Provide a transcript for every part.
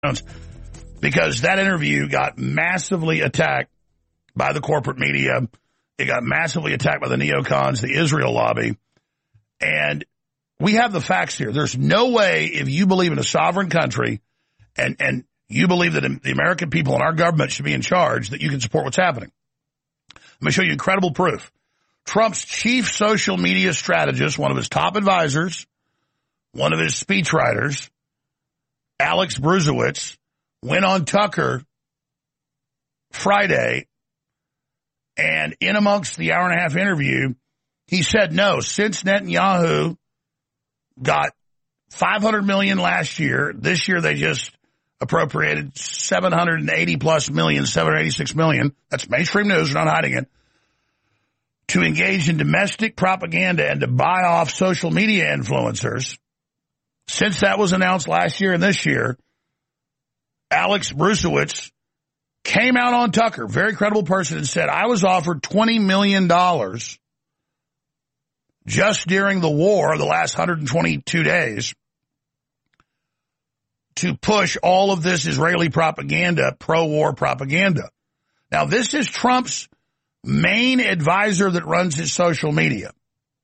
because that interview got massively attacked by the corporate media. It got massively attacked by the neocons, the Israel lobby. And we have the facts here. There's no way, if you believe in a sovereign country and you believe that the American people and our government should be in charge, that you can support what's happening. Let me show you incredible proof. Trump's chief social media strategist, one of his top advisors, one of his speechwriters, Alex Bruzewicz, went on Tucker Friday, and in amongst the hour-and-a-half interview, he said, no, since Netanyahu got $500 million last year, this year they just appropriated $780+ million, $786 million. That's mainstream news. We're not hiding it. To engage in domestic propaganda and to buy off social media influencers. Since that was announced last year and this year, Alex Bruzewicz came out on Tucker, very credible person, and said, I was offered $20 million just during the war, the last 122 days, to push all of this Israeli propaganda, pro-war propaganda. Now, this is Trump's main advisor that runs his social media.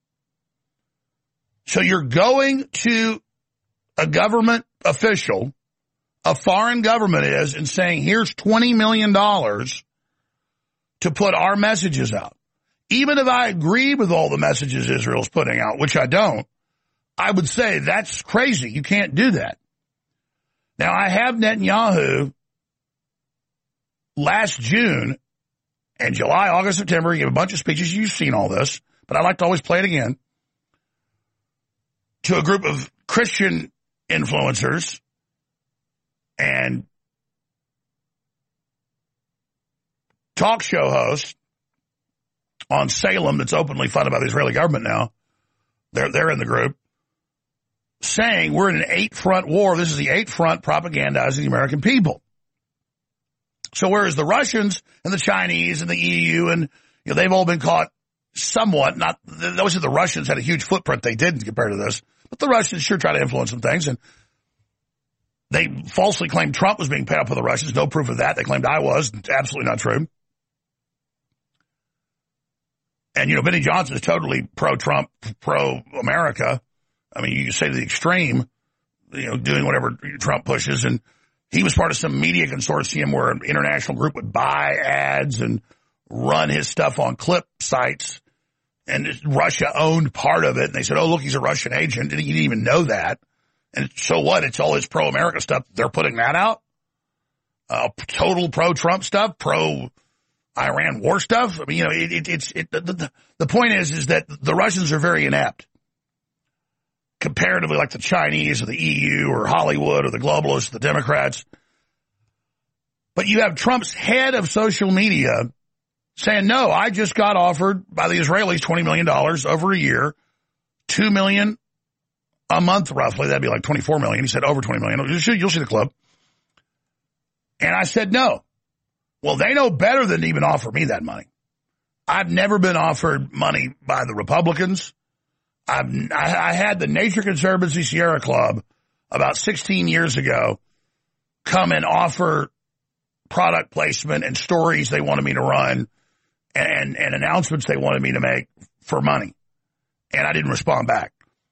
So you're going to a government official, a foreign government is, and saying, here's $20 million to put our messages out. Even if I agree with all the messages Israel's putting out, which I don't, I would say that's crazy. You can't do that. Now, I have Netanyahu last June and July, August, September. He gave a bunch of speeches. You've seen all this, but I like to always play it again. To a group of Christian influencers and talk show hosts on Salem that's openly funded by the Israeli government now. They're in the group saying we're in an 8-front war. This is the 8-front propagandizing the American people. So whereas the Russians and the Chinese and the EU and they've all been caught somewhat, not those are the Russians had a huge footprint. They didn't compared to this, but the Russians sure try to influence some things, and they falsely claimed Trump was being paid up for the Russians. No proof of that. They claimed I was. It's absolutely not true. And, Benny Johnson is totally pro-Trump, pro-America. I mean, you say to the extreme, doing whatever Trump pushes. And he was part of some media consortium where an international group would buy ads and run his stuff on clip sites. And Russia owned part of it. And they said, oh, look, he's a Russian agent. And he didn't even know that. And so what? It's all his pro-America stuff. They're putting that out. Total pro-Trump stuff, pro-Iran war stuff. I mean, the point is that the Russians are very inept. Comparatively like the Chinese or the EU or Hollywood or the globalists, the Democrats. But you have Trump's head of social media saying, no, I just got offered by the Israelis $20 million over a year, $2 million a month roughly. That'd be like $24 million. He said over $20 million. You'll see the clip. And I said no. Well, they know better than to even offer me that money. I've never been offered money by the Republicans. I had the Nature Conservancy Sierra Club about 16 years ago come and offer product placement and stories they wanted me to run and announcements they wanted me to make for money. And I didn't respond back.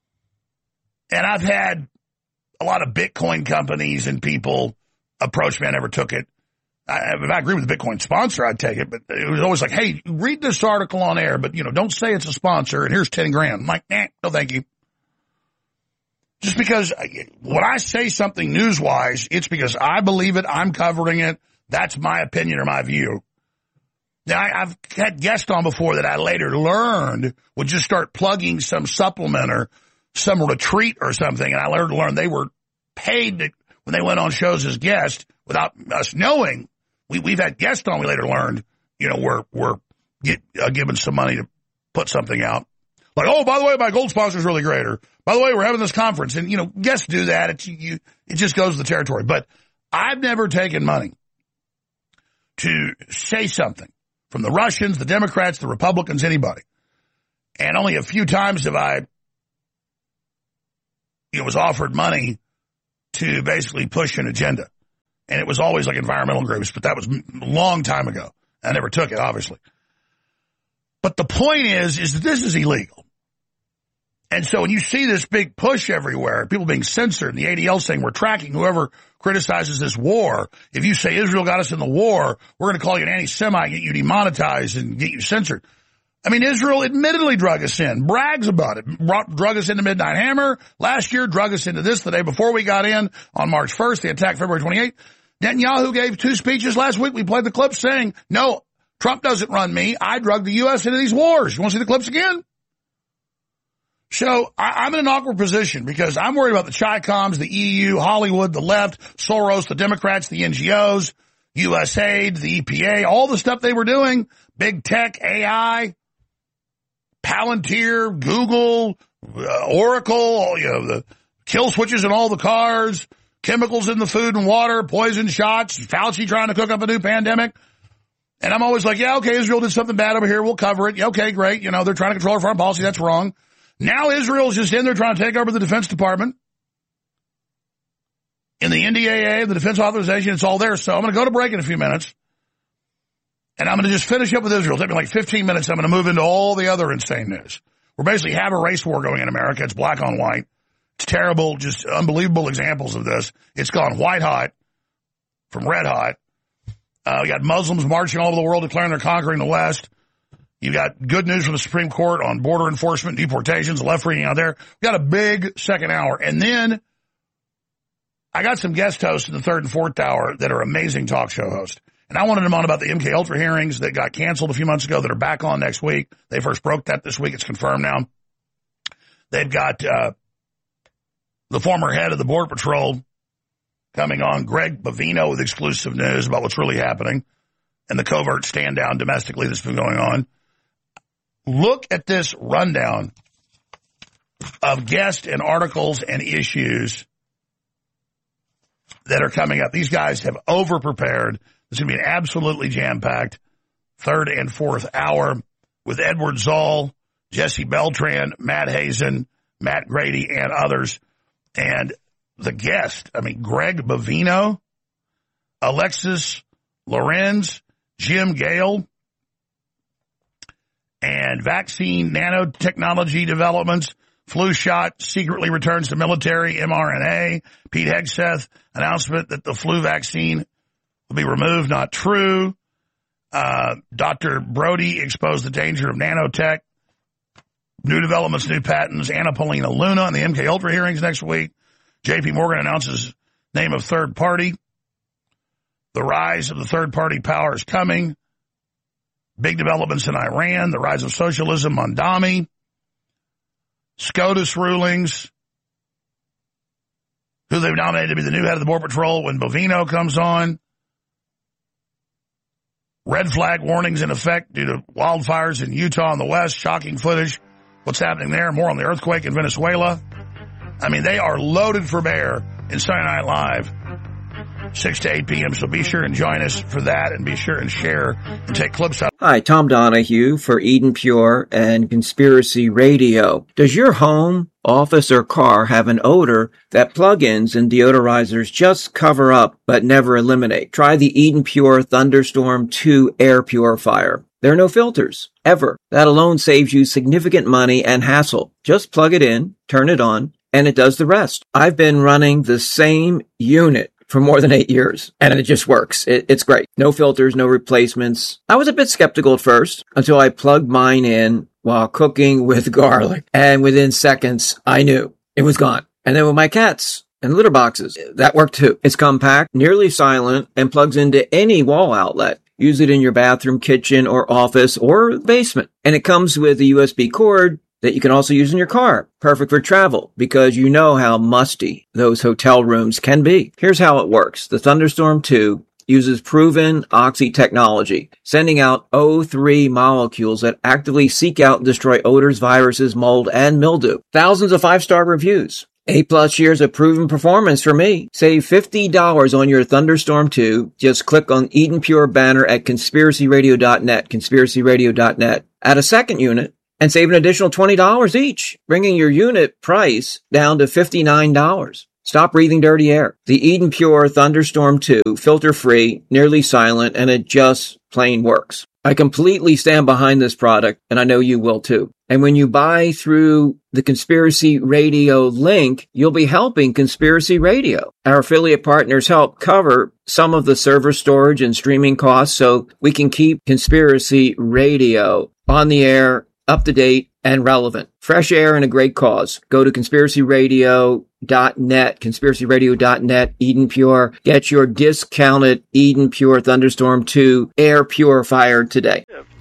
And I've had a lot of Bitcoin companies and people approach me. I never took it. If I agree with the Bitcoin sponsor, I'd take it. But it was always like, hey, read this article on air, but, don't say it's a sponsor, and here's $10,000. I'm like, no, thank you. Just because when I say something news-wise, it's because I believe it, I'm covering it, that's my opinion or my view. Now, I've had guests on before that I later learned would just start plugging some supplement or some retreat or something, and I later learned they were paid when they went on shows as guests without us knowing. We've had guests on, we later learned, we're given some money to put something out. Like, oh, by the way, my gold sponsor is really great. Or, by the way, we're having this conference. And, guests do that. It just goes to the territory. But I've never taken money to say something from the Russians, the Democrats, the Republicans, anybody. And only a few times have I, was offered money to basically push an agenda. And it was always like environmental groups, but that was a long time ago. I never took it, obviously. But the point is that this is illegal. And so when you see this big push everywhere, people being censored, and the ADL saying we're tracking whoever criticizes this war. If you say Israel got us in the war, we're going to call you an anti-Semite, get you demonetized, and get you censored. I mean, Israel admittedly drug us in, brags about it, drug us into Midnight Hammer. Last year, drug us into this the day before we got in on March 1st, the attack February 28th. Netanyahu gave 2 speeches last week. We played the clips saying, no, Trump doesn't run me. I drug the U.S. into these wars. You want to see the clips again? So I'm in an awkward position because I'm worried about the Chi-Coms, the EU, Hollywood, the left, Soros, the Democrats, the NGOs, USAID, the EPA, all the stuff they were doing, big tech, AI, Palantir, Google, Oracle, the kill switches in all the cars, chemicals in the food and water, poison shots, Fauci trying to cook up a new pandemic. And I'm always like, yeah, okay, Israel did something bad over here. We'll cover it. Yeah, okay, great. They're trying to control our foreign policy. That's wrong. Now Israel's just in there trying to take over the Defense Department. In the NDAA, the Defense Authorization, it's all there. So I'm going to go to break in a few minutes. And I'm going to just finish up with Israel. It'll take me like 15 minutes. I'm going to move into all the other insane news. We basically have a race war going in America. It's black on white. It's terrible, just unbelievable examples of this. It's gone white hot from red hot. We got Muslims marching all over the world declaring they're conquering the West. You got good news from the Supreme Court on border enforcement, deportations, left reading out there. We got a big second hour. And then I got some guest hosts in the third and fourth hour that are amazing talk show hosts. And I wanted them on about the MK Ultra hearings that got canceled a few months ago that are back on next week. They first broke that this week. It's confirmed now. They've got the former head of the Border Patrol coming on, Greg Bavino, with exclusive news about what's really happening and the covert stand down domestically that's been going on. Look at this rundown of guests and articles and issues that are coming up. These guys have over-prepared. It's going to be an absolutely jam-packed third and fourth hour with Edward Zoll, Jesse Beltran, Matt Hazen, Matt Grady, and others. And the guest, Greg Bavino, Alexis Lorenz, Jim Gale, and vaccine nanotechnology developments, flu shot secretly returns to military mRNA, Pete Hegseth, announcement that the flu vaccine will be removed, not true. Dr. Brody exposed the danger of nanotech, new developments, new patents, Anna Paulina Luna on the MK Ultra hearings next week. JP Morgan announces name of third party. The rise of the third party power is coming. Big developments in Iran, the rise of socialism, Mondami, SCOTUS rulings, who they've nominated to be the new head of the Border Patrol when Bovino comes on, red flag warnings in effect due to wildfires in Utah and the West, shocking footage, what's happening there, more on the earthquake in Venezuela. They are loaded for bear in Saturday Night Live, 6 to 8 p.m., so be sure and join us for that, and be sure and share and take clips out. Hi, Tom Donahue for Eden Pure and Conspiracy Radio. Does your home, office, or car have an odor that plugins and deodorizers just cover up but never eliminate? Try the Eden Pure Thunderstorm 2 air purifier. There are no filters, ever. That alone saves you significant money and hassle. Just plug it in, turn it on, and it does the rest. I've been running the same unit for more than 8 years, and it just works. It's great. No filters, no replacements. I was a bit skeptical at first until I plugged mine in while cooking with garlic, and within seconds, I knew it was gone. And then with my cats and litter boxes, that worked too. It's compact, nearly silent, and plugs into any wall outlet. Use it in your bathroom, kitchen, or office, or basement. And it comes with a USB cord that you can also use in your car. Perfect for travel, because you know how musty those hotel rooms can be. Here's how it works. The Thunderstorm 2 uses proven oxy technology, sending out O3 molecules that actively seek out and destroy odors, viruses, mold, and mildew. Thousands of 5-star reviews. 8+ years of proven performance for me. Save $50 on your Thunderstorm 2. Just click on Eden Pure banner at conspiracyradio.net, conspiracyradio.net. Add a second unit and save an additional $20 each, bringing your unit price down to $59. Stop breathing dirty air. The Eden Pure Thunderstorm 2, filter-free, nearly silent, and it just plain works. I completely stand behind this product, and I know you will too. And when you buy through the Conspiracy Radio link, you'll be helping Conspiracy Radio. Our affiliate partners help cover some of the server storage and streaming costs so we can keep Conspiracy Radio on the air, up to date, and relevant. Fresh air and a great cause. Go to conspiracyradio.net, conspiracyradio.net, Eden Pure. Get your discounted Eden Pure Thunderstorm 2 air purifier today.